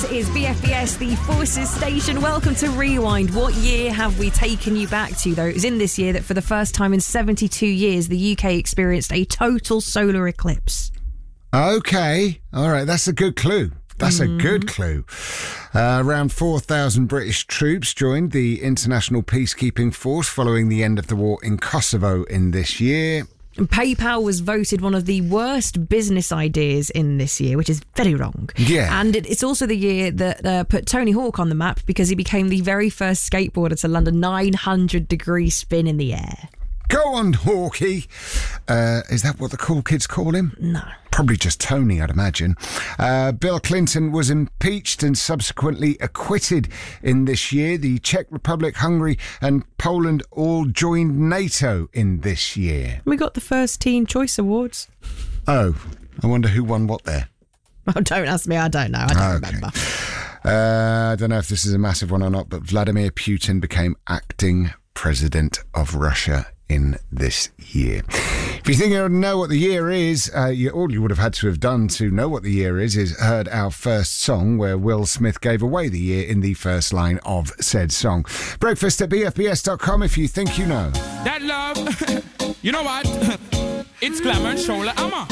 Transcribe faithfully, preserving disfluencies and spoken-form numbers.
is B F B S, the Forces Station. Welcome to Rewind. What year have we taken you back to, though? It was in this year that for the first time in seventy-two years, the U K experienced a total solar eclipse. Okay. All right. That's a good clue. That's mm. a good clue. Uh, around four thousand British troops joined the international peacekeeping force following the end of the war in Kosovo in this year. And PayPal was voted one of the worst business ideas in this year, which is very wrong. Yeah. And it, it's also the year that uh, put Tony Hawk on the map because he became the very first skateboarder to land a nine hundred degree spin in the air. Go on, Hawky. Uh, is that what the cool kids call him? No. Probably just Tony, I'd imagine. Uh, Bill Clinton was impeached and subsequently acquitted in this year. The Czech Republic, Hungary and Poland all joined NATO in this year. We got the first Teen Choice Awards. Oh, I wonder who won what there. Oh, don't ask me. I don't know. I don't okay. remember. Uh, I don't know if this is a massive one or not, but Vladimir Putin became acting president of Russia in this year. If you think you know what the year is, uh, you, all you would have had to have done to know what the year is is heard our first song where Will Smith gave away the year in the first line of said song. Breakfast at B F B S dot com if you think you know. That love, you know what? It's Glamour and Shola Amma.